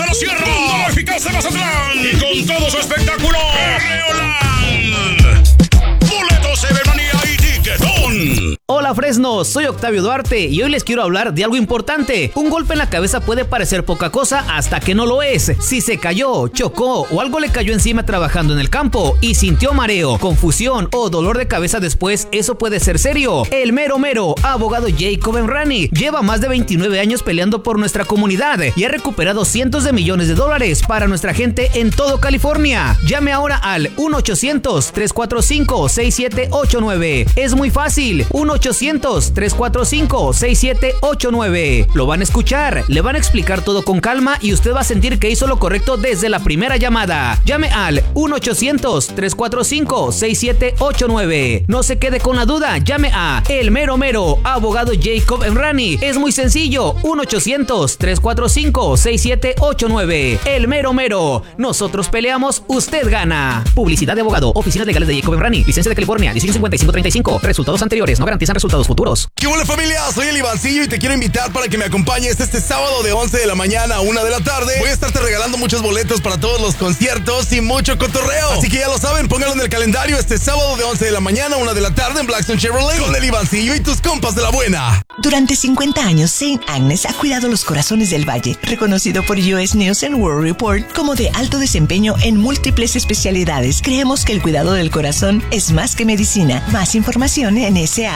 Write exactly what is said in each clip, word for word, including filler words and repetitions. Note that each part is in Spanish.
de la Sierra, con lo eficaz de Mazatlán y con todo su espectáculo, Reoland. Boletos de Bemanía y Tiquetón. Hola Fresno, soy Octavio Duarte y hoy les quiero hablar de algo importante. Un golpe en la cabeza puede parecer poca cosa hasta que no lo es. Si se cayó, chocó o algo le cayó encima trabajando en el campo y sintió mareo, confusión o dolor de cabeza después, eso puede ser serio. El mero mero, abogado Jacob Emrani, lleva más de veintinueve años peleando por nuestra comunidad y ha recuperado cientos de millones de dólares para nuestra gente en todo California. Llame ahora al uno ochocientos, tres cuatro cinco, seis siete ocho nueve. Es muy fácil, uno ochocientos, tres cuatro cinco, seis siete ocho nueve. Lo van a escuchar, le van a explicar todo con calma y usted va a sentir que hizo lo correcto desde la primera llamada. Llame al uno ochocientos, tres cuatro cinco, seis siete ocho nueve. No se quede con la duda, llame a El Mero Mero, abogado Jacob Emrani. Es muy sencillo, uno ochocientos, tres cuatro cinco, seis siete ocho nueve. El Mero Mero, nosotros peleamos, usted gana. Publicidad de abogado, oficinas legales de Jacob Emrani, licencia de California, dieciocho cincuenta y cinco treinta y cinco. Resultados anteriores no garantizan resultados futuros. ¿Qué hola familia? Soy el Ivancillo y te quiero invitar para que me acompañes este sábado de once de la mañana a una de la tarde. Voy a estarte regalando muchos boletos para todos los conciertos y mucho cotorreo. Así que ya lo saben, pónganlo en el calendario este sábado de once de la mañana a una de la tarde en Blackstone Chevrolet con el Ivancillo y tus compas de la buena. Durante cincuenta años, Saint Agnes ha cuidado los corazones del valle, reconocido por U S News and World Report como de alto desempeño en múltiples especialidades. Creemos que el cuidado del corazón es más que medicina. Más información en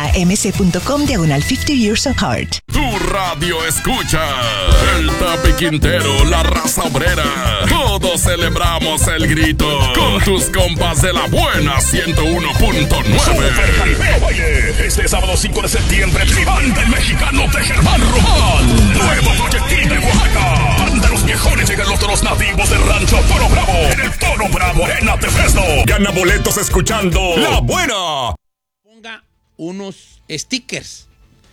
samc.com diagonal cincuenta Years of Heart. Tu radio escucha el Tapi Quintero, la raza obrera. Todos celebramos el grito con tus compas de la buena ciento uno punto nueve. Super Jaripeo Valle, este sábado cinco de septiembre, Tribal del Mexicano de Germán Román. Nuevo proyectil de Oaxaca. De los viejones llegan los toros nativos del rancho Toro Bravo. En el Toro Bravo Arena de Fresno. Gana boletos escuchando La Buena. Ponga unos stickers.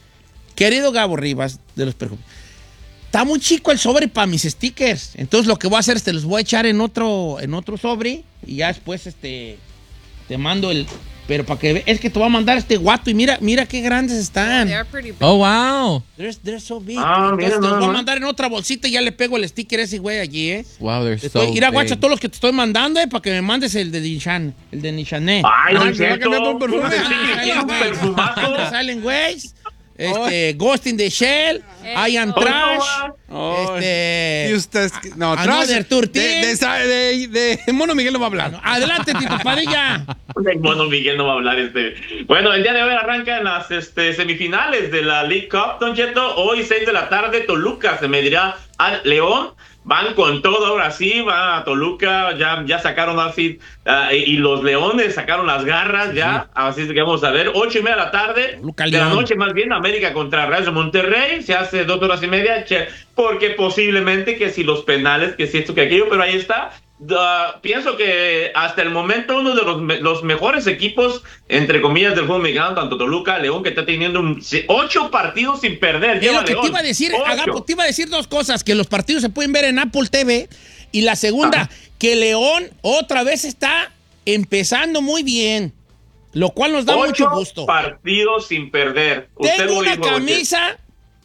Querido Gabo Rivas, de los perfumes. Está muy chico el sobre para mis stickers. Entonces lo que voy a hacer es te los voy a echar en otro, en otro sobre. Y ya después este te mando el. Pero para que ve, es que te voy a mandar este guato y mira, mira qué grandes están. Oh, wow. They're, they're so big. Ah, Entonces mira, te los no, voy a no. mandar en otra bolsita y ya le pego el sticker ese güey allí, ¿eh? Wow, they're Te so estoy, ir a big. guacha todos los que te estoy mandando, ¿eh? Para que me mandes el de Nishan, el de Nishané. Ay, no Ah, es cierto. que me pongo perfume. Pues, sí, Salen, un güey. perfumazo. Salen, güeyes. Este, Ghost in the Shell, I Am Trash, Oh, este... y usted, no, Another Trash, thirteen. de, de, de, de Mono Miguel no va a hablar. Adelante, Tito Padilla. Bueno, Miguel no va a hablar este. Bueno, el día de hoy arrancan las este, semifinales de la League Cup, Don Cheto. Hoy, seis de la tarde, Toluca se medirá al León. Van con todo, ahora sí, va a Toluca, ya, ya sacaron así, uh, y los Leones sacaron las garras ya, sí. Así que vamos a ver, ocho y media de la tarde, Toluca, de León. la noche más bien, América contra Real de Monterrey, se hace dos horas y media, che, porque posiblemente que si los penales, que si esto, que aquello, pero ahí está. Uh, pienso que hasta el momento uno de los, me los mejores equipos, entre comillas, del fútbol mexicano, tanto Toluca, León, que está teniendo un, ocho partidos sin perder. Es lo que León. te iba a decir, Agapo, te iba a decir dos cosas, que los partidos se pueden ver en Apple T V, y la segunda, ah. que León otra vez está empezando muy bien, lo cual nos da ocho mucho gusto. partidos sin perder. Usted Tengo una dijo, camisa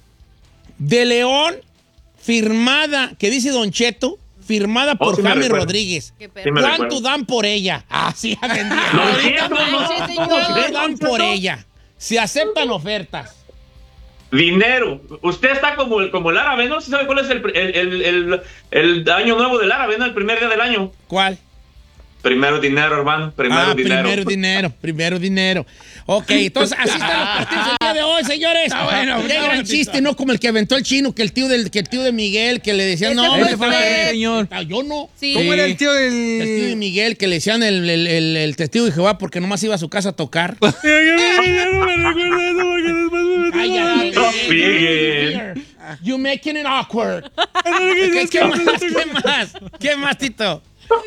de León firmada, que dice Don Cheto, firmada por oh, sí Jaime Rodríguez. Sí ¿Cuánto dan por ella? Ah, sí, ha vendido. ¿Cuánto dan por ella? Se aceptan ofertas. Dinero. Usted está como el, como el árabe, ¿no? ¿Sí sabe cuál es el, el, el, el, el año nuevo del árabe, ¿no? El primer día del año. ¿Cuál? Primero dinero, hermano. Primero ah, dinero. Primero dinero, primero dinero. Ok, entonces así están los partidos el día de hoy, señores. Está bueno. Qué gran chiste, no como el que aventó el chino, que el tío del, que el tío de Miguel, que le decían, no, ese fue el señor. Yo no. Sí. ¿Cómo era el tío del...? El tío de Miguel, que le decían el, el, el, el testigo de Jehová porque nomás iba a su casa a tocar. no me recuerdo eso porque después me metí. Ay, ay, ay, you making it awkward. ¿Qué, ¿Qué más? ¿Qué más? ¿Qué más, Tito?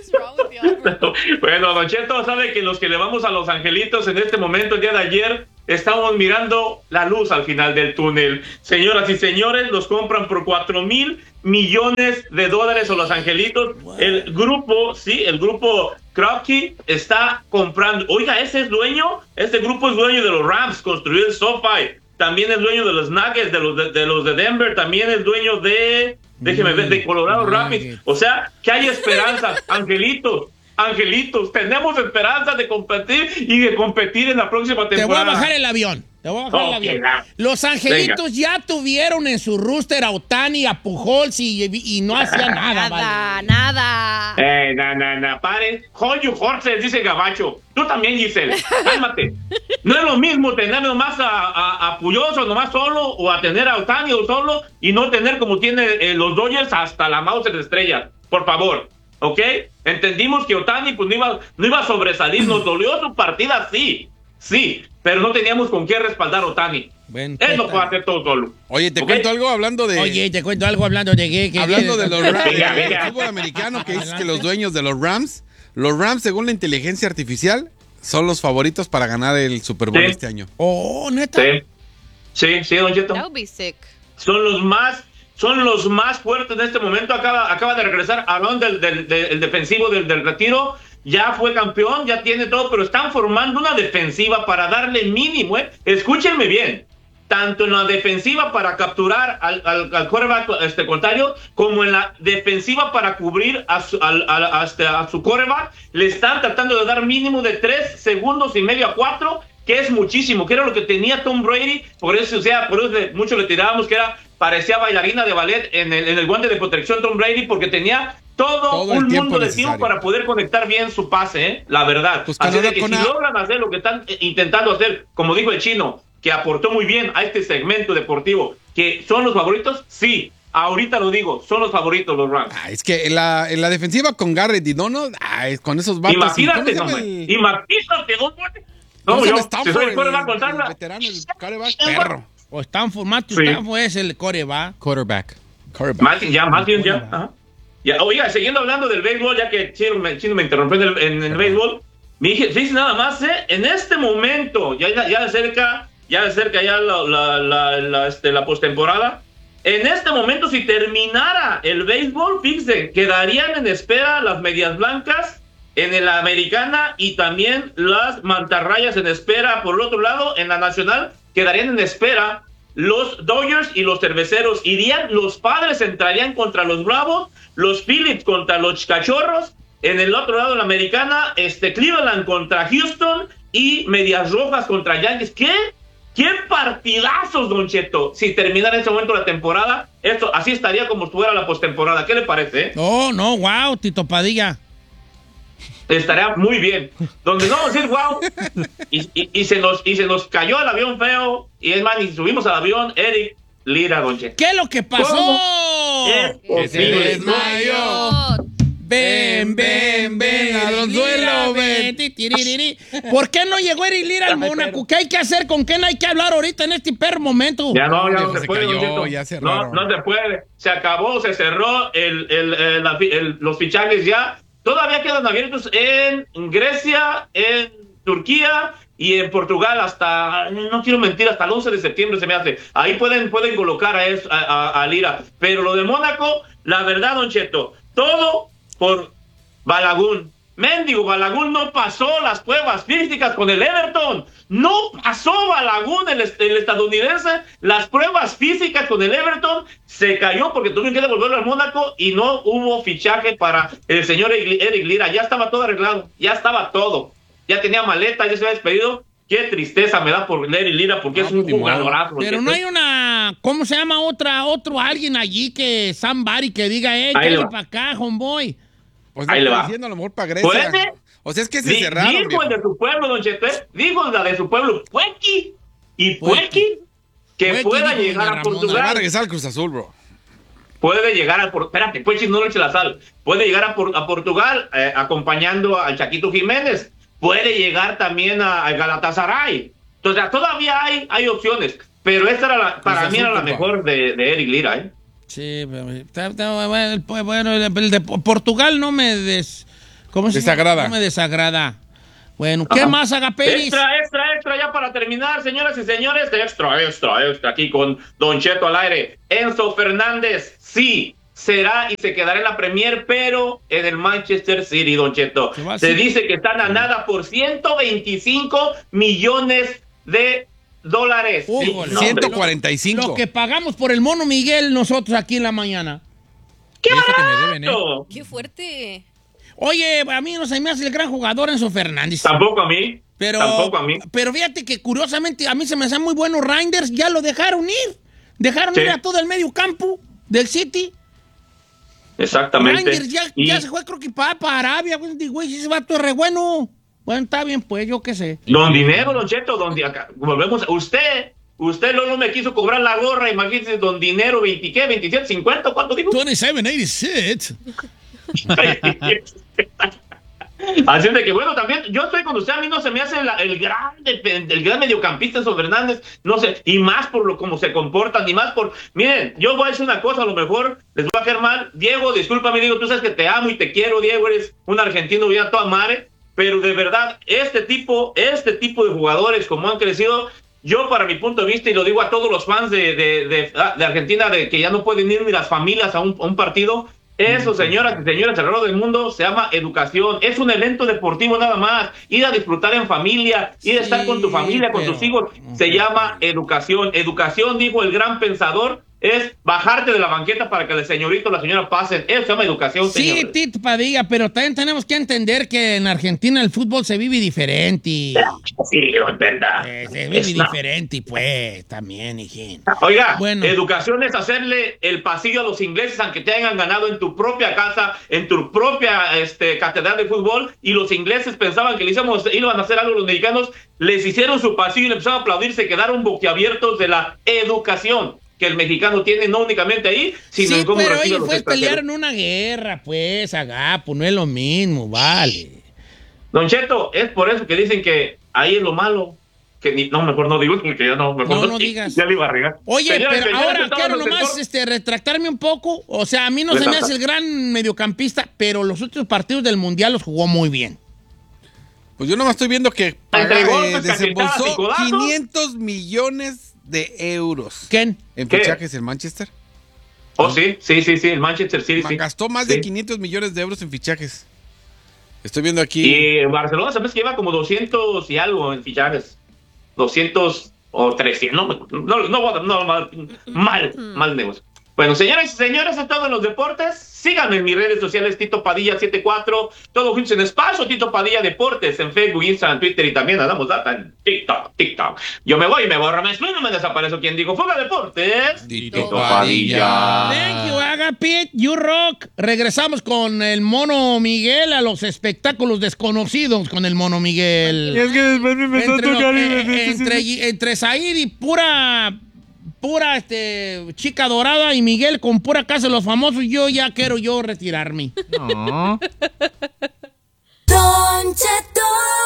Bueno, Don Cheto sabe que los que le vamos a los angelitos en este momento, el día de ayer, estamos mirando la luz al final del túnel. Señoras y señores, los compran por cuatro mil millones de dólares o los angelitos. El grupo, sí, el grupo Kroenke está comprando. Oiga, ese es dueño, este grupo es dueño de los Rams, construyó el SoFi. También es dueño de los Nuggets, de los de, de los de Denver. También es dueño de Déjeme ver, de Colorado Rapids. O sea, que hay esperanza, angelitos. Angelitos, tenemos esperanza de competir y de competir en la próxima temporada. Te voy a bajar el avión. Te voy a bajar okay, el avión. Los Angelitos Venga. ya tuvieron en su rooster a Ohtani, a Pujols y, y no hacían nada. Nada, vale. nada. Eh, na, na, na, pare. Hold your horses, dice Gabacho. Tú también, Giselle. Cálmate. No es lo mismo tener nomás a, a, a Pujols o nomás solo, o a tener a Ohtani o solo, y no tener como tiene eh, los Dodgers hasta la mouse de estrella. Por favor. ¿Ok? Entendimos que Ohtani pues, no, iba, no iba a sobresalir, nos dolió su partida, sí, sí, pero no teníamos con qué respaldar a Ohtani. Bueno, él lo puede hacer todo solo. Oye, te ¿Okay? cuento algo hablando de... Oye, te cuento algo hablando de qué. Hablando de los Rams, venga, venga. el fútbol americano, que dices que los dueños de los Rams, los Rams, según la inteligencia artificial, son los favoritos para ganar el Super Bowl sí. este año. Oh, ¿neta? Sí, sí, sí, Don Cheto. That would be sick. Son los más... Son los más fuertes en este momento. Acaba, acaba de regresar Aaron del, del, del defensivo del, del retiro. Ya fue campeón, ya tiene todo, pero están formando una defensiva para darle mínimo. ¿eh? Escúchenme bien. Tanto en la defensiva para capturar al, al, al quarterback este, contrario, como en la defensiva para cubrir a su, al, a, a, a su quarterback, le están tratando de dar mínimo de tres segundos y medio a cuatro, que es muchísimo, que era lo que tenía Tom Brady. Por eso, o sea, por eso mucho le tirábamos que era... Parecía bailarina de ballet en el, en el guante de protección Tom Brady, porque tenía todo, todo un mundo de tiempo para poder conectar bien su pase, ¿eh? La verdad. Pues Así de que si a... logran hacer lo que están intentando hacer, como dijo el chino, que aportó muy bien a este segmento deportivo, que son los favoritos, sí. Ahorita lo digo, son los favoritos los Rams. Ah, es que en la, en la defensiva con Garrett y Dono, ah, con esos vatos... Imagínate, no, el... imagínate, no, no, yo, si soy el quarterback con el veterano, el quarterback, perro. O Stanford, Matthew sí. Stanford es el quarterback. Quarterback. quarterback. Matthew, ya, Matthew, ya. Ajá. ya. Oiga, siguiendo hablando del béisbol, ya que Chino me, Chino me interrumpió en el, en el béisbol, me dije, fíjese nada más, ¿eh? En este momento, ya, ya de cerca, ya de cerca ya la, la, la, la, este, la postemporada, en este momento, si terminara el béisbol, fíjese, quedarían en espera las Medias Blancas en la americana y también las mantarrayas en espera. Por el otro lado, en la nacional, quedarían en espera los Dodgers y los Cerveceros. Irían, los Padres entrarían contra los Bravos, los Phillies contra los Cachorros. En el otro lado, en la americana, este, Cleveland contra Houston y Medias Rojas contra Yankees. ¿Qué? ¿Qué partidazos, Don Cheto? Si terminara en ese momento la temporada, esto así estaría como estuviera la postemporada. ¿Qué le parece? Eh? No, no, wow, Tito Padilla. Estaría muy bien. Donde no vamos a decir wow. Y, y, y, se nos, y se nos cayó el avión feo. Y es más, ni subimos al avión. Eric Lira, Don Cheto. ¿Qué es lo que pasó? Que se desmayó. Ven, ven, ven, Alonzuelo, ven. ¿Por qué no llegó Eric Lira al Mónaco? ¿Qué hay que hacer? ¿Con quién hay que hablar ahorita en este perro momento? Ya no, ya no se, se puede, cayó, ya no, no se puede. Se acabó, se cerró el, el, el, el, el, los fichajes ya. Todavía quedan abiertos en Grecia, en Turquía y en Portugal hasta, no quiero mentir, hasta el once de septiembre se me hace. Ahí pueden, pueden colocar a, eso, a, a, a Lira. Pero lo de Mónaco, la verdad, Don Cheto, todo por Balaguer. Mendigo Balaguer no pasó las pruebas físicas con el Everton. No pasó Balaguer, el, el estadounidense, las pruebas físicas con el Everton. Se cayó porque tuvieron que devolverlo al Mónaco y no hubo fichaje para el señor Eric Lira. Ya estaba todo arreglado, ya estaba todo. Ya tenía maleta, ya se había despedido. Qué tristeza me da por Eric Lira porque no, es un jugadorazo. Pero no hay una, ¿cómo se llama? Otra, otro alguien allí que somebody que diga, eh, cállate para acá, homeboy. Pues no está diciendo a lo mejor para Grecia. ¿Puede? O sea, es que se Di, cerraron. Dijo viejo. El de su pueblo, Don Cheto, dijo la de su pueblo, Puequi y Puequi, que Puequi pueda llegar a Portugal. Va a regresar al Cruz Azul, bro. Puede llegar a Portugal. Espérate, Puequi no le eche la sal. Puede llegar a, por, a Portugal eh, acompañando al Chaquito Jiménez. Puede llegar también a, a Galatasaray. Entonces, todavía hay, hay opciones. Pero esta era la, para Cruz mí Azul, era la mejor de, de Eric Lira, ¿eh? Sí, bueno, el de Portugal no me des, ¿cómo se desagrada. No me desagrada. Bueno, ¿qué Ajá. más, Agaperis? Extra, extra, extra, ya para terminar, señoras y señores, extra, extra, extra, aquí con Don Cheto al aire. Enzo Fernández, sí, será y se quedará en la Premier, pero en el Manchester City, Don Cheto. Se dice que están a nada por ciento veinticinco millones de dólares. Uh, sí, ciento cuarenta y cinco. Lo que pagamos por el Mono Miguel nosotros aquí en la mañana. ¡Qué Eso que me barato! deben, ¿eh? ¡Qué fuerte! Oye, a mí no se me hace el gran jugador Enzo Fernández. Tampoco a mí. Pero, Tampoco a mí. Pero fíjate que curiosamente a mí se me hacen muy buenos Reinders. Ya lo dejaron ir. Dejaron Sí. ir a todo el medio campo del City. Exactamente. Reinders ya, Y ya se fue, creo que para, para Arabia. Güey, Digo, güey, ese vato es re bueno. Bueno, está bien, pues, yo qué sé. Don Dinero, Don Cheto, don Di- acá, volvemos. Usted, usted no, no me quiso cobrar la gorra. Imagínese, Don Dinero, veinte, ¿qué? veintisiete, cincuenta, ¿cuánto digo? veintisiete ochenta y seis. Así es de que, bueno, también yo estoy con usted. A mí no se me hace la- el gran el gran mediocampista Enzo Fernández, no sé, y más por lo como se comportan, y más por, miren, yo voy a decir una cosa, a lo mejor les voy a caer mal. Diego, discúlpame, Diego, tú sabes que te amo y te quiero, Diego, eres un argentino bien a toda madre, pero de verdad, este tipo, este tipo de jugadores como han crecido, yo para mi punto de vista, y lo digo a todos los fans de, de, de, de Argentina, de que ya no pueden ir ni las familias a un, a un partido. Eso, señoras y señores, alrededor del mundo se llama educación. Es un evento deportivo nada más. Ir a disfrutar en familia, ir a estar Sí, con tu familia, con pero- tus hijos, se llama educación. Educación, dijo el gran pensador, es bajarte de la banqueta para que el señorito o la señora pasen. Eso se llama educación, Sí, señores. Tito Padilla, pero también tenemos que entender que en Argentina el fútbol se vive diferente. Sí, es verdad. Eh, se vive Es- no. diferente, pues, también, hijín. Oiga, Bueno. educación es hacerle el pasillo a los ingleses, aunque te hayan ganado en tu propia casa, en tu propia este, catedral de fútbol, y los ingleses pensaban que le íbamos, iban a hacer algo los mexicanos, les hicieron su pasillo y le empezaron a aplaudir, se quedaron boquiabiertos de la educación que el mexicano tiene, no únicamente ahí, sino Sí, en cómo pero recibe a ellos los pues extranjeros. pelearon una guerra, pues, agapo, no es lo mismo, vale. Don Cheto, es por eso que dicen que ahí es lo malo, que ni, no, mejor no digo, porque ya no, mejor No, no digas. ya le iba a regar. Oye, Señores, pero señores, ahora estamos quiero en el nomás sector- este, retractarme un poco. O sea, a mí no se me Retracta. hace el gran mediocampista, pero los últimos partidos del Mundial los jugó muy bien. Pues yo nomás estoy viendo que paga- Entre eh, golpes, cachetadas y desembolsó codazos. quinientos millones de euros. ¿Quién? ¿En ¿Qué? fichajes en Manchester? Oh, sí, sí, sí, sí, el Manchester City, sí. Gastó más Sí. de quinientos millones de euros en fichajes. Estoy viendo aquí. Y Barcelona, ¿sabes que lleva como doscientos y algo en fichajes? doscientos o trescientos, no, no, no, no, mal, mal, mal negocio. Bueno, señores y señores, es todo en los deportes. Síganme en mis redes sociales, Tito Padilla setenta y cuatro, todo juntos en espacio, Tito Padilla Deportes, en Facebook, Instagram, Twitter, y también damos data en TikTok, TikTok. Yo me voy, me borro, me explino, me desaparezco. ¿Quién digo? Fuga Deportes. Tito Padilla. Thank you, Agapit, you rock. Regresamos con el Mono Miguel a los espectáculos desconocidos con el Mono Miguel. Es que después me empezó Entre, a tocar los- y me eh, entre, entre Zahir y pura, pura este, chica dorada y Miguel con pura casa de los famosos, yo ya quiero yo retirarme. No. Don Cheto.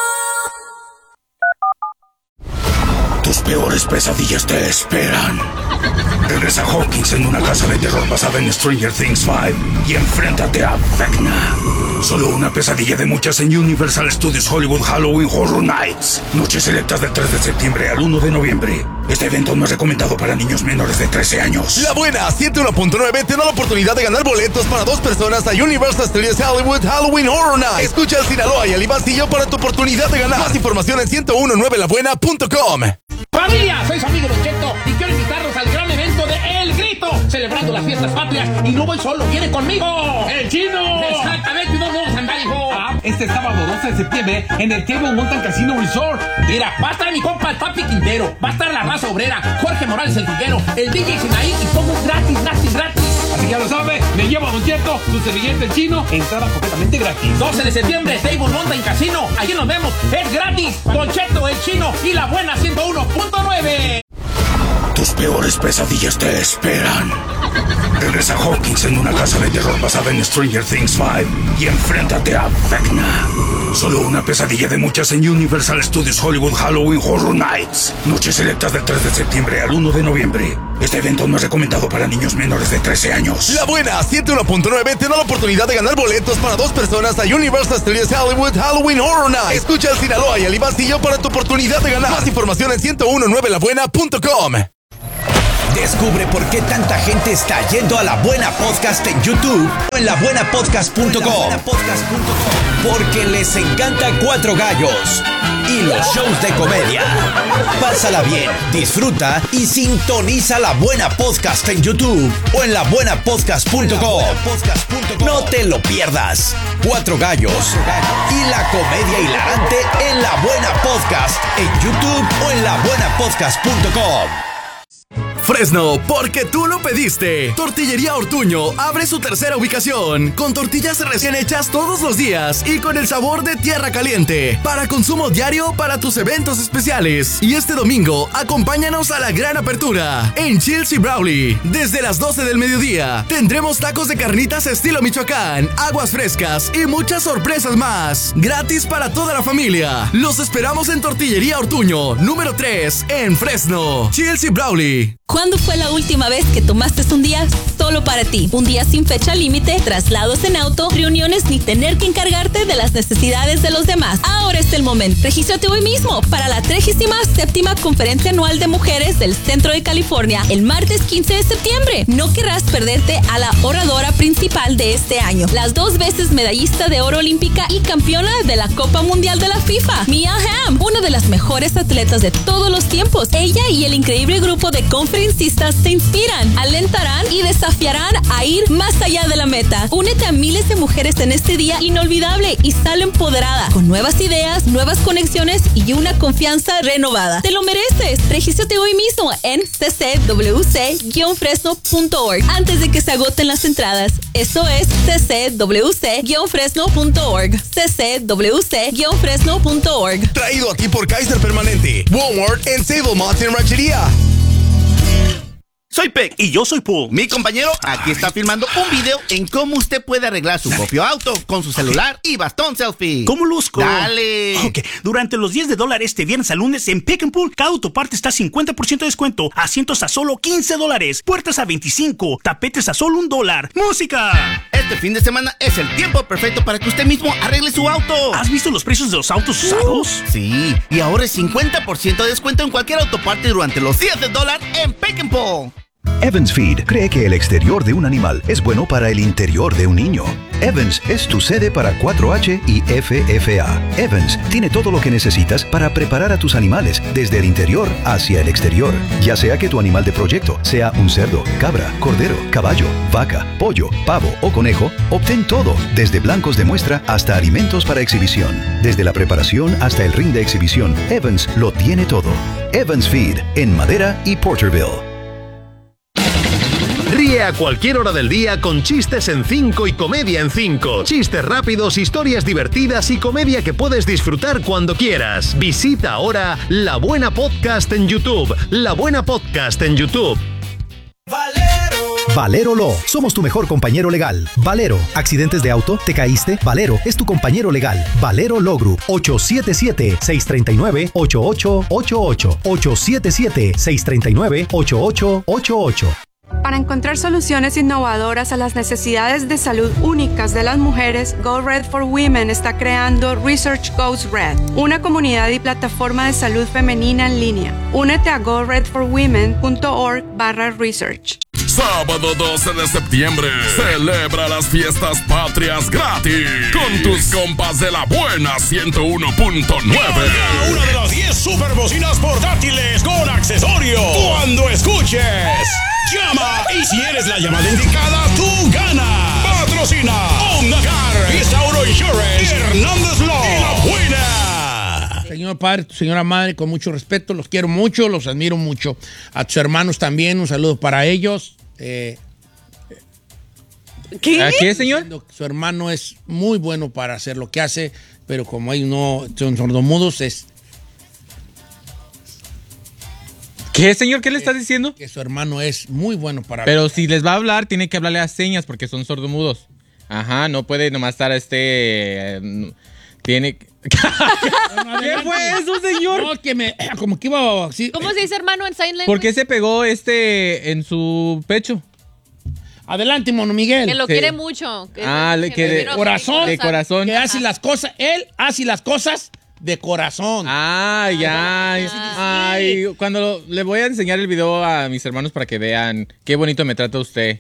Tus peores pesadillas te esperan. Regresa Hawkins en una casa de terror basada en Stranger Things cinco y enfréntate a Vecna. Solo una pesadilla de muchas en Universal Studios Hollywood Halloween Horror Nights. Noches selectas del tres de septiembre al uno de noviembre. Este evento no es recomendado para niños menores de trece años. La buena ciento uno punto nueve te da la oportunidad de ganar boletos para dos personas a Universal Studios Hollywood Halloween Horror Nights. Escucha al Sinaloa y al Ibastillo para tu oportunidad de ganar. Más información en ciento diecinueve la buena punto com. ¡Familia! Soy su amigo Don Cheto y quiero invitarlos al gran evento de El Grito, celebrando las fiestas patrias. Y no voy solo, viene conmigo. ¡El Chino! Exactamente, no vamos a andar, hijo. Ah, este sábado doce de septiembre en el Table Mountain Casino Resort. Mira, va a estar mi compa el Papi Quintero, va a estar la raza obrera, Jorge Morales el Figuero, el D J Sinaí y pongo gratis, gratis, gratis. Así que ya lo sabe, me llevo a Don Cheto, su servilleta el chino, entrada completamente gratis. doce de septiembre, Table Mountain Casino. Allí nos vemos, es gratis. Don Cheto, el Chino y la buena ciento uno punto nueve. Tus peores pesadillas te esperan. Regresa Hawkins en una casa de terror basada en Stranger Things cinco y enfréntate a Vecna. Solo una pesadilla de muchas en Universal Studios Hollywood Halloween Horror Nights. Noches selectas del tres de septiembre al uno de noviembre. Este evento no es recomendado para niños menores de trece años. La buena ciento uno punto nueve te da la oportunidad de ganar boletos para dos personas a Universal Studios Hollywood Halloween Horror Nights. Escucha al Sinaloa y al Ibastillo para tu oportunidad de ganar. Más información en ciento diecinueve la buena punto com. Descubre por qué tanta gente está yendo a La Buena Podcast en YouTube o en la buena podcast punto com. Porque les encanta Cuatro Gallos y los shows de comedia. Pásala bien, disfruta y sintoniza La Buena Podcast en YouTube o en la buena podcast punto com. No te lo pierdas. Cuatro Gallos y la comedia hilarante en La Buena Podcast en YouTube o en la buena podcast punto com. Fresno, porque tú lo pediste. Tortillería Ortuño abre su tercera ubicación con tortillas recién hechas todos los días y con el sabor de tierra caliente para consumo diario para tus eventos especiales. Y este domingo, acompáñanos a la gran apertura en Chills y Brawley. Desde las doce del mediodía tendremos tacos de carnitas estilo Michoacán, aguas frescas y muchas sorpresas más. Gratis para toda la familia. Los esperamos en Tortillería Ortuño, número tres, en Fresno. Chills y Brawley. ¿Cuándo fue la última vez que tomaste un día solo para ti? Un día sin fecha límite, traslados en auto, reuniones ni tener que encargarte de las necesidades de los demás. Ahora es el momento. Regístrate hoy mismo para la trigésima séptima Conferencia Anual de Mujeres del Centro de California el martes quince de septiembre. No querrás perderte a la oradora principal de este año, las dos veces medallista de oro olímpica y campeona de la Copa Mundial de la FIFA, Mia Hamm, una de las mejores atletas de todos los tiempos. Ella y el increíble grupo de conferencistas te inspiran, alentarán y desafiarán a ir más allá de la meta. Únete a miles de mujeres en este día inolvidable y sal empoderada, con nuevas ideas, nuevas conexiones y una confianza renovada. ¡Te lo mereces! Regístrate hoy mismo en c c w c guion fresno punto org antes de que se agoten las entradas. Eso es c c w c guion fresno punto org. c c w c guion fresno punto org. Traído a ti por Kaiser Permanente, Walmart en Sable Mountain Ranchería. Soy Peck y yo soy Paul. Mi compañero aquí está filmando un video en cómo usted puede arreglar su propio auto con su celular y bastón selfie. ¿Cómo luzco? Dale. Ok, durante los diez de dólar este viernes al lunes en Pick and Pull, cada autoparte está a cincuenta por ciento de descuento, asientos a solo quince dólares, puertas a veinticinco, tapetes a solo un dólar. ¡Música! Este fin de semana es el tiempo perfecto para que usted mismo arregle su auto. ¿Has visto los precios de los autos usados? Uh, sí, y ahora es cincuenta por ciento de descuento en cualquier autoparte durante los días de dólar en Pick and Pull. Evans Feed cree que el exterior de un animal es bueno para el interior de un niño. Evans es tu sede para cuatro H y F F A. Evans tiene todo lo que necesitas para preparar a tus animales desde el interior hacia el exterior. Ya sea que tu animal de proyecto sea un cerdo, cabra, cordero, caballo, vaca, pollo, pavo o conejo, obtén todo, desde blancos de muestra hasta alimentos para exhibición. Desde la preparación hasta el ring de exhibición, Evans lo tiene todo. Evans Feed en Madera y Porterville. Ríe a cualquier hora del día con chistes en cinco y comedia en cinco. Chistes rápidos, historias divertidas y comedia que puedes disfrutar cuando quieras. Visita ahora La Buena Podcast en YouTube. La Buena Podcast en YouTube. Valero Law. Somos tu mejor compañero legal. Valero. ¿Accidentes de auto? ¿Te caíste? Valero es tu compañero legal. Valero Law Group. ocho siete siete, seis tres nueve, ocho ocho ocho ocho. ocho siete siete, seis tres nueve, ocho ocho ocho ocho. Para encontrar soluciones innovadoras a las necesidades de salud únicas de las mujeres, Go Red for Women está creando Research Goes Red, una comunidad y plataforma de salud femenina en línea. Únete a go red for women punto org barra research. Sábado doce de septiembre, celebra las fiestas patrias gratis con tus compas de la buena ciento uno punto nueve. Una de las diez superbocinas portátiles con accesorios. Cuando escuches, llama, y si eres la llamada indicada, tú ganas. Patrocina Omnacar, Visa Auto Insurance, Hernández Law y La Buena. Señor padre, tu señora madre, con mucho respeto, los quiero mucho, los admiro mucho. A tus hermanos también, un saludo para ellos. Eh, ¿Qué? ¿A qué, señor? Su hermano es muy bueno para hacer lo que hace, pero como ellos no son sordomudos, es... ¿Qué, señor? ¿Qué le estás diciendo? Que su hermano es muy bueno para... Pero si les va a hablar, tiene que hablarle a señas porque son sordomudos. Ajá, no puede nomás estar este... Eh, tiene... ¿Qué fue eso, señor? No, que me... Como que iba... Sí. ¿Cómo se dice hermano en sign language? ¿Por qué se pegó este en su pecho? Adelante, Mono Miguel. Que lo sí. quiere mucho. Que ah, le quiere... De corazón. De corazón. Que hace las cosas... Él hace las cosas de corazón. Ah, ya. Ay, cuando lo- le voy a enseñar el video a mis hermanos para que vean qué bonito me trata usted.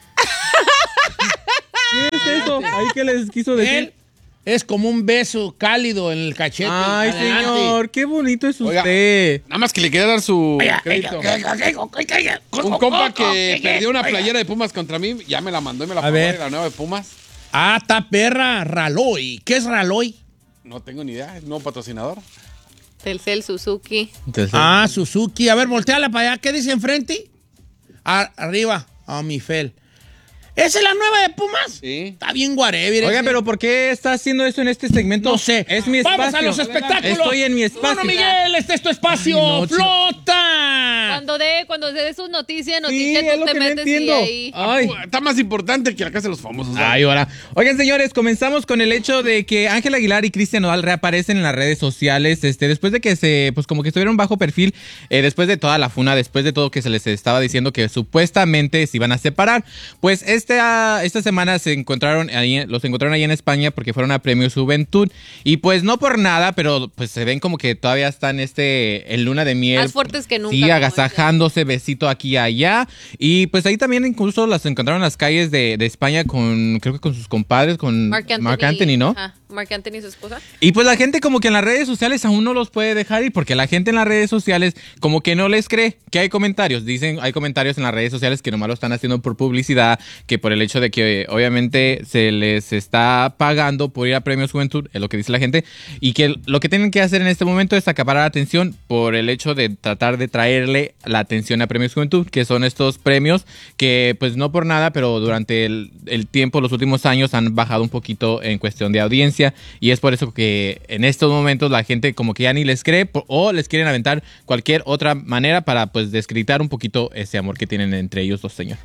¿Qué es eso? Ahí que les quiso decir. Él es como un beso cálido en el cachete. Ay, Adelante. señor, qué bonito es Oiga, usted. Nada más que le quería dar su Oiga, crédito. oiga, Un compa que perdió una Oiga. playera de Pumas contra mí, ya me la mandó y me la A pagó ver. de la nueva de Pumas. Ah, está perra, Raloy. ¿Qué es Raloy? No tengo ni idea, es nuevo patrocinador. Telcel, Suzuki. Ah, Suzuki. A ver, volteala para allá. ¿Qué dice enfrente? Ah, arriba. Ah, mi Fel. ¿Esa es la nueva de Pumas? Sí. Está bien whatever. Oigan, ese. pero ¿por qué está haciendo eso en este segmento? No sé. Es mi espacio. Vamos a los espectáculos. Estoy en mi espacio. Bueno, Miguel, este es tu espacio. Ay, no, ¡Flota! Cuando dé, cuando dé sus noticias, Sí, noticias, es Ah, tú lo te que no metes y entiendo. ahí. Ay. Está más importante que la casa de los famosos. Ay, ahora. Oigan, señores, comenzamos con el hecho de que Ángel Aguilar y Cristian Nodal reaparecen en las redes sociales, este, después de que se, pues como que estuvieron bajo perfil, eh, después de toda la funa, después de todo que se les estaba diciendo que supuestamente se iban a separar. Pues esta, esta semana se encontraron ahí, los encontraron ahí en España porque fueron a Premios Juventud. Y pues no por nada, pero pues se ven como que todavía están este, en luna de miel. Más fuertes que nunca. Sí, como agasajándose, besito aquí y allá. Y pues ahí también incluso las encontraron en las calles de, de España con, creo que con sus compadres, con Marc Anthony, Marc Anthony, ¿no? Ajá, Marc Anthony y su esposa. Y pues la gente como que en las redes sociales aún no los puede dejar ir porque la gente en las redes sociales como que no les cree que hay comentarios. Dicen, hay comentarios en las redes sociales que nomás lo están haciendo por publicidad, que por el hecho de que eh, obviamente se les está pagando por ir a Premios Juventud, es lo que dice la gente, y que lo que tienen que hacer en este momento es acaparar atención por el hecho de tratar de traerle la atención a Premios Juventud, que son estos premios que pues no por nada, pero durante el, el tiempo, los últimos años han bajado un poquito en cuestión de audiencia y es por eso que en estos momentos la gente como que ya ni les cree por- o les quieren aventar cualquier otra manera para pues descritar un poquito ese amor que tienen entre ellos dos, señor.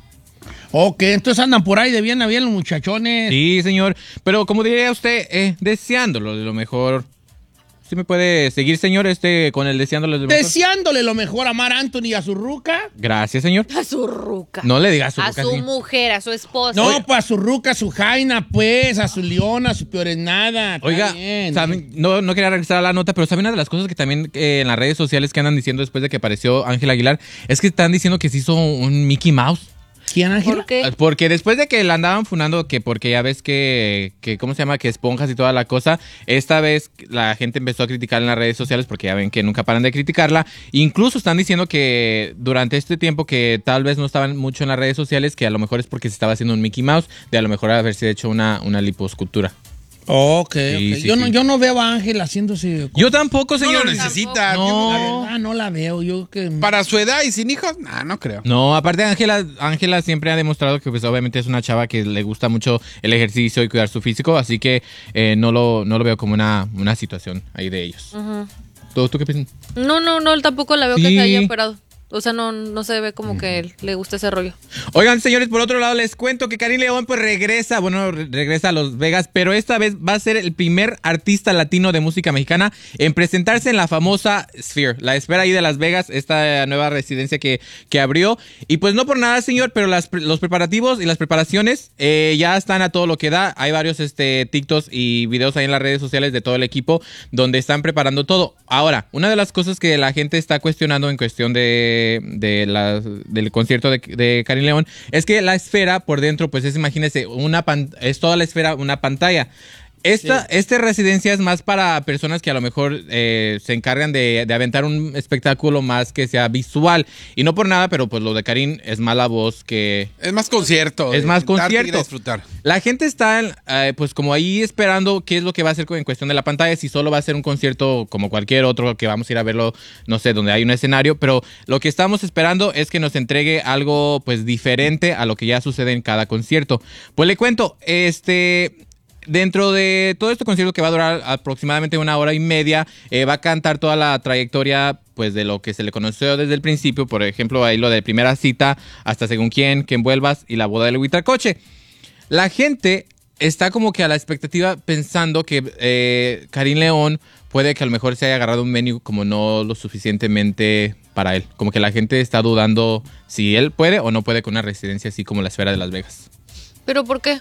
Ok, entonces andan por ahí de bien a bien los muchachones. Sí, señor, pero como diría usted, eh, deseándolo de lo mejor. ¿Sí me puede seguir, señor, este con el deseándolo de lo mejor? Deseándole lo mejor a Mar Anthony y a su ruca. Gracias, señor. A su ruca. No le diga a su A ruca, su señor. mujer, a su esposa. No, pues a su ruca, a su jaina, pues, a su leona, a su peores nada. Está Oiga, bien. ¿saben? No, no quería regresar a la nota, pero ¿saben una de las cosas que también eh, en las redes sociales que andan diciendo después de que apareció Ángel Aguilar? Es que están diciendo que se hizo un Mickey Mouse. ¿Quién, Ángel? ¿Por qué? Porque después de que la andaban funando, que porque ya ves que, que, ¿cómo se llama? Que esponjas y toda la cosa, esta vez la gente empezó a criticar en las redes sociales porque ya ven que nunca paran de criticarla. Incluso están diciendo que durante este tiempo que tal vez no estaban mucho en las redes sociales, que a lo mejor es porque se estaba haciendo un Mickey Mouse, de a lo mejor haberse hecho una, una liposcultura. Ok, Sí, ok. sí, yo, sí. No, yo no veo a Ángel haciéndose... Yo tampoco, No señor. lo necesita. No. La verdad, no la veo. Yo que... Para su edad y sin hijos, nah, no creo. No, aparte Ángela, Ángela siempre ha demostrado que pues obviamente es una chava que le gusta mucho el ejercicio y cuidar su físico, así que eh, no, lo, no lo veo como una, una situación ahí de ellos. Ujú. ¿Tú, tú qué piensas? No, no, no, tampoco la veo que Sí. se haya operado. O sea, no, no se ve como que le gusta ese rollo. Oigan, señores, por otro lado les cuento que Karim León pues regresa, bueno, re- regresa a Las Vegas, pero esta vez va a ser el primer artista latino de música mexicana en presentarse en la famosa Sphere, la esfera ahí de Las Vegas, esta nueva residencia que, que abrió. Y pues no por nada, señor, pero las, pre- los preparativos y las preparaciones eh, ya están a todo lo que da. Hay varios este, TikToks y videos ahí en las redes sociales de todo el equipo donde están preparando todo. Ahora, una de las cosas que la gente está cuestionando en cuestión de de la, del concierto de, de Karim León es que la esfera por dentro pues es, imagínense, una pan, es toda la esfera una pantalla. Esta, Sí. esta residencia es más para personas que a lo mejor eh, se encargan de, de aventar un espectáculo más que sea visual. Y no por nada, pero pues lo de Karim es más la voz que... Es más concierto. Es más sentarte y ir a concierto. disfrutar. La gente está eh, pues como ahí esperando qué es lo que va a hacer en cuestión de la pantalla, si solo va a ser un concierto como cualquier otro que vamos a ir a verlo, no sé, donde hay un escenario, pero lo que estamos esperando es que nos entregue algo pues diferente a lo que ya sucede en cada concierto. Pues le cuento, este... Dentro de todo este concierto que va a durar aproximadamente una hora y media, eh, va a cantar toda la trayectoria pues de lo que se le conoció desde el principio, por ejemplo, ahí lo de Primera Cita, hasta Según Quién, Que Envuelvas y La Boda del Huitlacoche. La gente está como que a la expectativa pensando que eh, Karim León puede que a lo mejor se haya agarrado un menú como no lo suficientemente para él. Como que la gente está dudando si él puede o no puede con una residencia así como la Esfera de Las Vegas. ¿Pero por qué?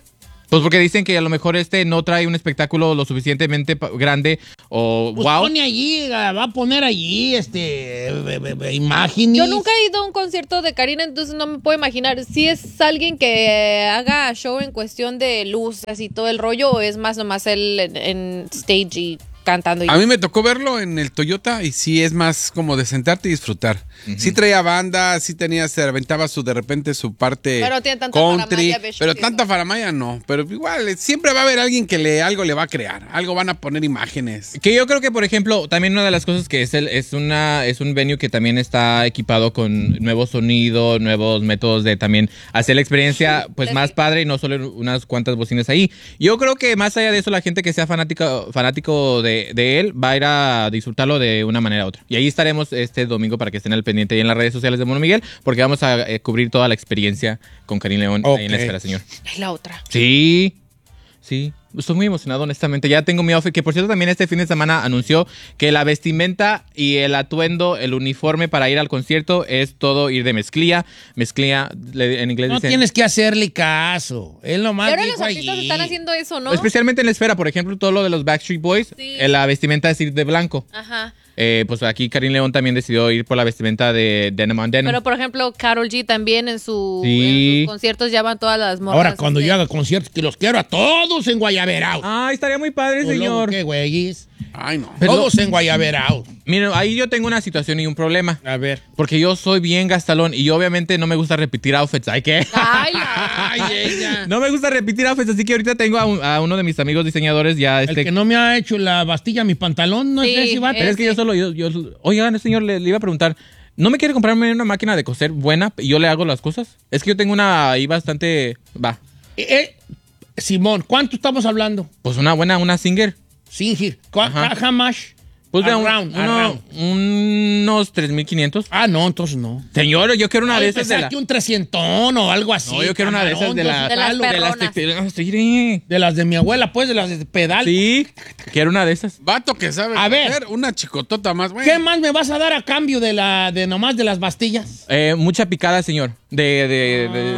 Pues porque dicen que a lo mejor este no trae un espectáculo lo suficientemente pa- grande o Pues wow. pone allí, va a poner allí, este, imágenes. Yo nunca he ido a un concierto de Karina, entonces no me puedo imaginar si es alguien que haga show en cuestión de luces y todo el rollo, o es más nomás él en, en stage y cantando. Y... A mí me tocó verlo en el Toyota y sí es más como de sentarte y disfrutar. Uh-huh. Sí traía banda, sí tenía, se aventaba su, de repente su parte pero tiene tanta country, faramaya, pero tanta faramaya no. Pero igual, siempre va a haber alguien que le algo le va a crear, algo van a poner imágenes. Que yo creo que, por ejemplo, también una de las cosas que es el, es una es un venue que también está equipado con nuevo sonido, nuevos métodos de también hacer la experiencia pues más padre y no solo unas cuantas bocinas ahí. Yo creo que más allá de eso, la gente que sea fanático, fanático de de él va a ir a disfrutarlo de una manera u otra. Y ahí estaremos este domingo para que estén al pendiente y en las redes sociales de Mono Miguel, porque vamos a eh, cubrir toda la experiencia con Karim León okay. ahí en la esfera, señor. Es la otra. Sí, sí. Estoy muy emocionado, honestamente. Ya tengo mi outfit, que por cierto también este fin de semana anunció que la vestimenta y el atuendo, el uniforme para ir al concierto es todo ir de mezclilla. Mezclilla, en inglés no dicen... No tienes que hacerle caso. Él nomás y ahora dijo los artistas allí. están haciendo eso, ¿no? Especialmente en la esfera, por ejemplo, todo lo de los Backstreet Boys, sí. la vestimenta es ir de blanco. Ajá. Eh, pues aquí Karim León también decidió ir por la vestimenta de Denim on Denim. Pero por ejemplo, Karol G también en, su, sí. en sus conciertos ya van todas las morras. Ahora cuando yo haga conciertos, que los quiero a todos en Guayaberao. Ay, estaría muy padre, o señor. Luego, ¿qué güeyes? Ay, no. Pero todos en Guayaberao. Miren, ahí yo tengo una situación y un problema. A ver. Porque yo soy bien gastalón y obviamente no me gusta repetir outfits. ¿Ay qué? Ay, Ay ella. No me gusta repetir outfits, así que ahorita tengo a, un, a uno de mis amigos diseñadores ya. El este... que no me ha hecho la bastilla a mi pantalón, no sí, sé si va a... Pero es que yo solo, yo, yo oigan, señor, le, le iba a preguntar, ¿no me quiere comprarme una máquina de coser buena y yo le hago las cosas? Es que yo tengo una ahí bastante, va. Eh, eh, Simón, ¿cuánto estamos hablando? Pues una buena, una Singer. Singer. ¿How much? Pues de around, un, uno, around. unos tres mil quinientos. Ah, no, entonces no. Señor, yo quiero una Ay, de esas de la... que un trescientón o algo así. No, yo quiero una de esas de, la, de las de las perronas. De, de las de mi abuela, pues, de las de pedal. Sí, quiero una de esas. Vato que sabe a ver, una chicotota más buena. ¿Qué más me vas a dar a cambio de la de nomás de las bastillas? Eh, mucha picada, señor. De de de,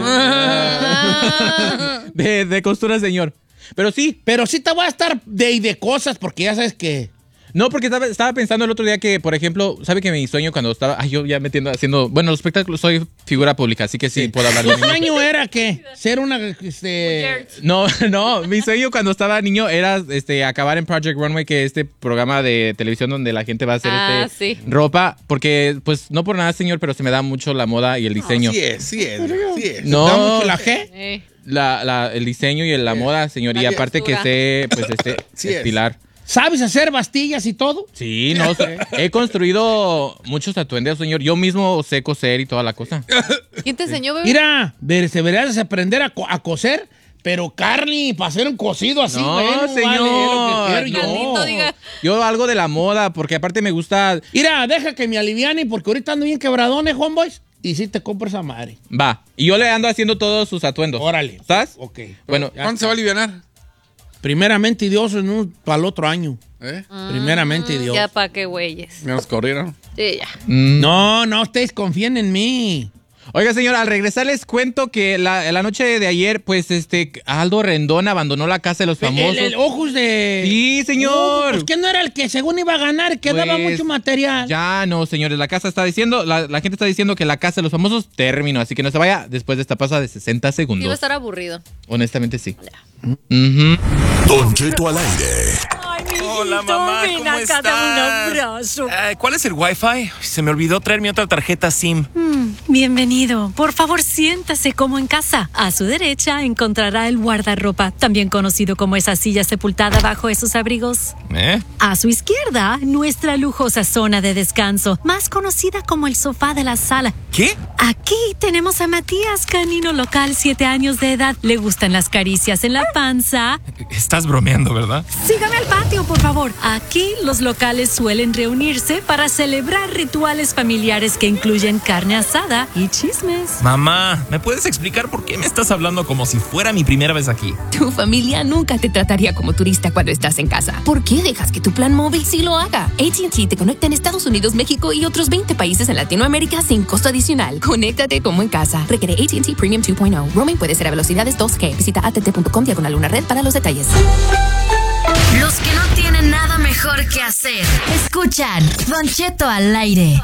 Ah. de, de, de costura, señor. Pero sí. Pero sí te voy a estar de, de cosas porque ya sabes que... No, porque estaba, estaba pensando el otro día que, por ejemplo, ¿sabe que mi sueño cuando estaba... Ay, yo ya metiendo, haciendo... Bueno, los espectáculos, soy figura pública, así que sí, sí. puedo hablar de ¿Tu sueño era qué? Ser una... Este... No, no, mi sueño cuando estaba niño era este, acabar en Project Runway, que es este programa de televisión donde la gente va a hacer ah, este, sí. ropa, porque, pues, no por nada, señor, pero se me da mucho la moda y el diseño. No, sí es, sí es, sí es. No. ¿Te da mucho la G? Eh. La, la, el diseño y la moda, señor, y aparte que sé, pues, este, sí estilar. ¿Sabes hacer bastillas y todo? Sí, no, he construido muchos atuendos, señor. Yo mismo sé coser y toda la cosa. ¿Quién te enseñó, bebé? Mira, deberías aprender a, co a coser, pero carne, para hacer un cocido así, no, bueno, señor, vale, es lo que quiero no. yo. Yo algo de la moda, porque aparte me gusta... Mira, deja que me aliviane, porque ahorita ando bien quebradón, ¿eh, homeboys? Y si te compro esa madre. Va, y yo le ando haciendo todos sus atuendos. Órale. ¿Estás? Ok. Bueno, ¿cuándo se va a alivianar? Primeramente Dios, en un, para el otro año. ¿Eh? Primeramente Dios. Ya pa' qué güeyes. Me nos corrieron. Sí, ya. Mm. No, no, ustedes confíen en mí. Oiga, señor, al regresar les cuento que la, la noche de ayer, pues, este, Aldo Rendón abandonó la casa de los famosos. El, el ojos de... Sí, señor. Uh, pues que no era el que según iba a ganar, que pues, daba mucho material. Ya no, señores, la casa está diciendo, la, la gente está diciendo que la casa de los famosos terminó, así que no se vaya después de esta pausa de sesenta segundos. Sí, va a estar aburrido. Honestamente, sí. Uh-huh. Don Cheto al aire. Ay, mi Hola, mamá, ven ¿cómo acá, estás? dame un abrazo. Eh, ¿Cuál es el Wi-Fi? Se me olvidó traer mi otra tarjeta SIM. Mm, bienvenido. Por favor, siéntase como en casa. A su derecha encontrará el guardarropa, también conocido como esa silla sepultada bajo esos abrigos. ¿Eh? A su izquierda, nuestra lujosa zona de descanso, más conocida como el sofá de la sala. ¿Qué? Aquí tenemos a Matías, canino local, siete años de edad. Le gustan las caricias en la panza. Estás bromeando, ¿verdad? Sígame al patio, por favor. Aquí los locales suelen reunirse para celebrar rituales familiares que incluyen carne asada, comida y chismes. Mamá, ¿me puedes explicar por qué me estás hablando como si fuera mi primera vez aquí? Tu familia nunca te trataría como turista cuando estás en casa. ¿Por qué dejas que tu plan móvil sí lo haga? A T and T te conecta en Estados Unidos, México y otros veinte países en Latinoamérica sin costo adicional. Conéctate como en casa. Requiere A T and T Premium dos punto cero. Roaming puede ser a velocidades dos G. Visita a t t punto com diagonal una red para los detalles. Los que no tienen nada mejor que hacer, escuchan Don Cheto al aire.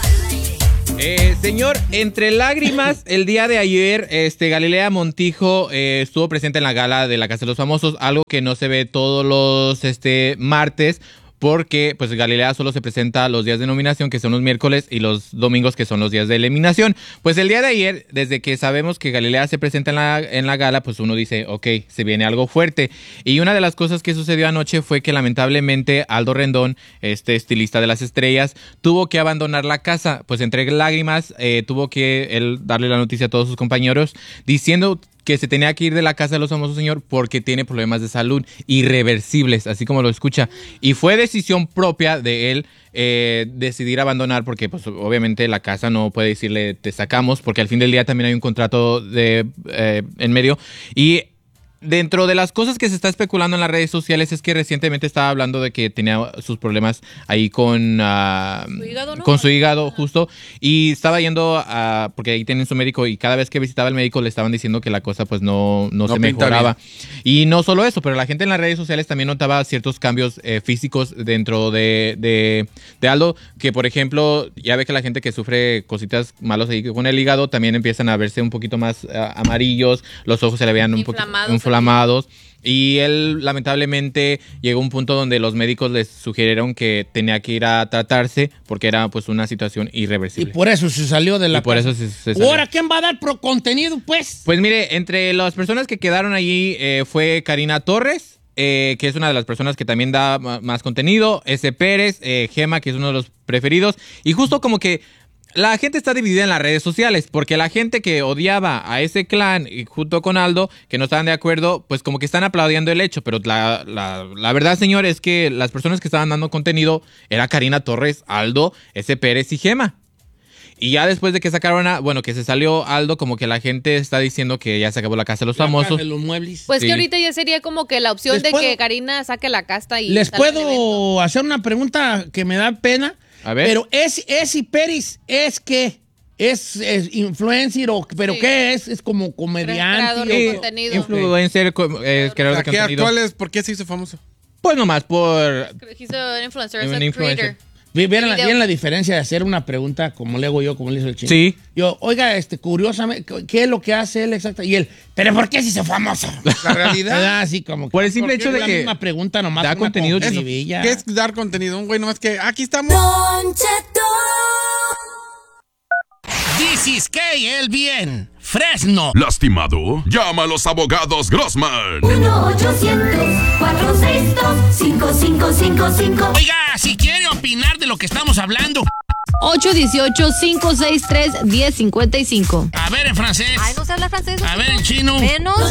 Eh, señor, entre lágrimas, el día de ayer, este, Galilea Montijo eh, estuvo presente en la gala de la Casa de los Famosos, algo que no se ve todos los este, martes, porque pues Galilea solo se presenta los días de nominación, que son los miércoles, y los domingos, que son los días de eliminación. Pues el día de ayer, desde que sabemos que Galilea se presenta en la, en la gala, pues uno dice, ok, se viene algo fuerte. Y una de las cosas que sucedió anoche fue que lamentablemente Aldo Rendón, este estilista de las estrellas, tuvo que abandonar la casa. Pues entre lágrimas eh, tuvo que él darle la noticia a todos sus compañeros, diciendo que se tenía que ir de la Casa de los Famosos, señor, porque tiene problemas de salud irreversibles, así como lo escucha. Y fue decisión propia de él eh, decidir abandonar, porque pues obviamente la casa no puede decirle te sacamos, porque al fin del día también hay un contrato de, eh, en medio. Y dentro de las cosas que se está especulando en las redes sociales es que recientemente estaba hablando de que tenía sus problemas ahí con, uh, ¿Su hígado, no? con su hígado, justo, y estaba yendo a, porque ahí tienen su médico, y cada vez que visitaba al médico le estaban diciendo que la cosa pues no, no, No se pinta mejoraba. Y no solo eso, pero la gente en las redes sociales también notaba ciertos cambios eh, físicos dentro de, de, de Aldo, que por ejemplo, ya ve que la gente que sufre cositas malas ahí con el hígado también empiezan a verse un poquito más uh, amarillos, los ojos se le vean un poquito inflamados. Y él lamentablemente llegó a un punto donde los médicos les sugirieron que tenía que ir a tratarse porque era pues una situación irreversible. Y por eso se salió de la Y por casa. eso se, se salió. ¿Ahora quién va a dar pro contenido, pues? Pues mire, entre las personas que quedaron allí eh, fue Karina Torres, eh, que es una de las personas que también da ma- más contenido, S. Pérez, eh, Gema, que es uno de los preferidos, y justo como que la gente está dividida en las redes sociales, porque la gente que odiaba a ese clan y junto con Aldo, que no estaban de acuerdo, pues como que están aplaudiendo el hecho, pero la, la, la verdad, señor, es que las personas que estaban dando contenido era Karina Torres, Aldo, S. Pérez y Gema. Y ya después de que sacaron a, bueno, que se salió Aldo, como que la gente está diciendo que ya se acabó la Casa de los Famosos. De los muebles. Pues Sí. que ahorita ya sería como que la opción ¿Les de puedo- que Karina saque la casta y... Les salga el evento. puedo hacer una pregunta que me da pena. A ver. Pero es, es y Pérez, ¿es qué? ¿Es, es influencer o pero Sí. qué es? ¿Es como comediante? Creador de o- contenido. Influencer, co- eh, creador de ¿Qué contenido. actuales? ¿Por qué se hizo famoso? Pues nomás por... He's an influencer, Un es a influencer. creator. ¿Vieron la, Video. vieron la diferencia de hacer una pregunta como le hago yo, como le hizo el chino? Sí. Yo, oiga, este, curiosamente, ¿qué es lo que hace él exacto? Y él, ¿pero por qué si se famoso? La realidad. Así como que- Por el simple porque hecho de es la que misma pregunta nomás. da una contenido con chido. jiribilla. ¿Qué es dar contenido? Un güey nomás que aquí estamos. Don Cheto. This is K, el bien. Fresno. ¿Lastimado? Llama a los abogados Grossman. uno ochocientos, cuatrocientos sesenta y dos, cinco cinco cinco cinco. Oiga, si quiere opinar de lo que estamos hablando. ocho uno ocho, cinco seis tres, uno cero cinco cinco. A ver en francés. Ay, no se habla francés. A ver en chino. Menos.